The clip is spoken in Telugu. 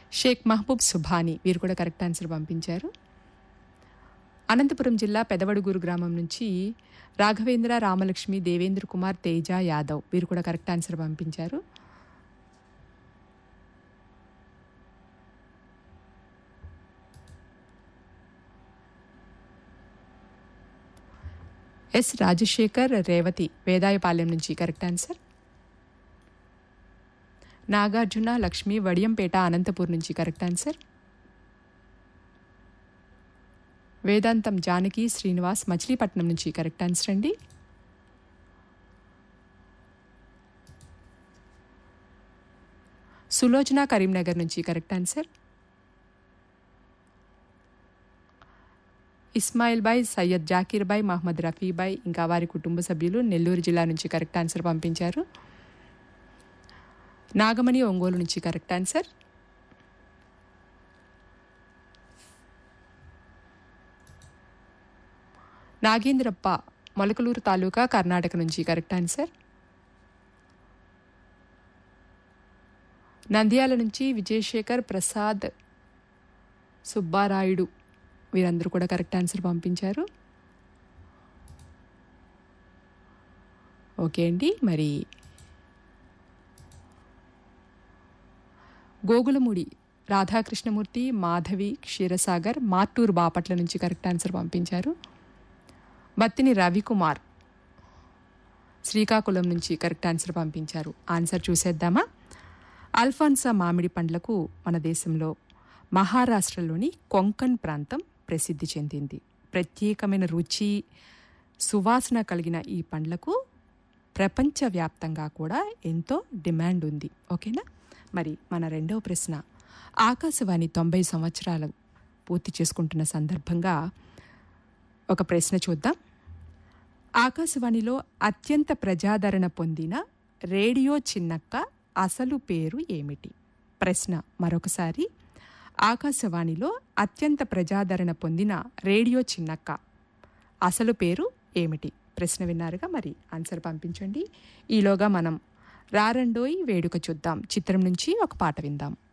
షేక్ మహబూబ్ సుభాని వీరు కూడా కరెక్ట్ ఆన్సర్ పంపించారు. అనంతపురం జిల్లా పెదవడుగూరు గ్రామం నుంచి రాఘవేంద్ర, రామలక్ష్మి, దేవేంద్ర కుమార్, తేజ యాదవ్ వీరు కూడా కరెక్ట్ ఆన్సర్ పంపించారు. ఎస్ రాజశేఖర్, రేవతి వేదాయపాలెం నుంచి కరెక్ట్ ఆన్సర్. నాగార్జున, లక్ష్మి వడియంపేట అనంతపూర్ నుంచి కరెక్ట్ ఆన్సర్. వేదాంతం జానకి, శ్రీనివాస్ మచిలీపట్నం నుంచి కరెక్ట్ ఆన్సర్ అండి. సులోచన కరీంనగర్ నుంచి correct answer. Ismail bye, Syed Zakir bye, Mohammed Rafi bye ఇంకా వారి కుటుంబ సభ్యులు నెల్లూరు జిల్లా నుంచి కరెక్ట్ ఆన్సర్ పంపించారు. నాగమణి ఒంగోలు నుంచి కరెక్ట్ ఆన్సర్. నాగేంద్రప్ప మొలకలూరు తాలూకా కర్ణాటక నుంచి కరెక్ట్ ఆన్సర్. నంద్యాల నుంచి విజయశేఖర్, ప్రసాద్, సుబ్బారాయుడు వీరందరూ కూడా కరెక్ట్ ఆన్సర్ పంపించారు. ఓకే అండి. మరి గోగులమూడి రాధాకృష్ణమూర్తి, మాధవి, క్షీరసాగర్ మార్టూరు బాపట్ల నుంచి కరెక్ట్ ఆన్సర్ పంపించారు. బత్తిని రవికుమార్ శ్రీకాకుళం నుంచి కరెక్ట్ ఆన్సర్ పంపించారు. ఆన్సర్ చూసేద్దామా? అల్ఫాన్సా మామిడి పండ్లకు మన దేశంలో మహారాష్ట్రలోని కొంకణ్ ప్రాంతం ప్రసిద్ధి చెందింది. ప్రత్యేకమైన రుచి, సువాసన కలిగిన ఈ పండ్లకు ప్రపంచవ్యాప్తంగా కూడా ఎంతో డిమాండ్ ఉంది. ఓకేనా? మరి మన రెండవ ప్రశ్న, ఆకాశవాణి 90 సంవత్సరాలు పూర్తి చేసుకుంటున్న సందర్భంగా ఒక ప్రశ్న చూద్దాం. ఆకాశవాణిలో అత్యంత ప్రజాదరణ పొందిన రేడియో చిన్నక్క అసలు పేరు ఏమిటి? ప్రశ్న మరొకసారి, ఆకాశవాణిలో అత్యంత ప్రజాదరణ పొందిన రేడియో చిన్నక్క అసలు పేరు ఏమిటి? ప్రశ్న విన్నారుగా, మరి ఆన్సర్ పంపించండి. ఈలోగా మనం రారండోయి వేడుక చూద్దాం చిత్రం నుంచి ఒక పాట విందాం.